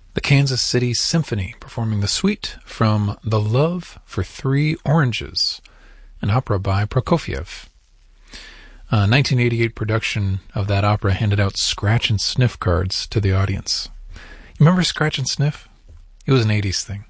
the Kansas City Symphony performing the suite from The Love for Three Oranges, an opera by Prokofiev. A 1988 production of that opera handed out scratch and sniff cards to the audience. You remember scratch and sniff? It was an 80s thing.